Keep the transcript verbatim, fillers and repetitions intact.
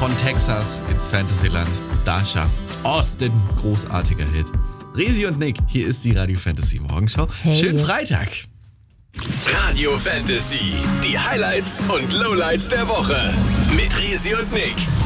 von Texas ins Fantasyland. Dasha, Austin, großartiger Hit. Resi und Nick, hier ist die Radio Fantasy Morgenschau. Hey. Schönen Freitag. Radio Fantasy, die Highlights und Lowlights der Woche mit Resi und Nick.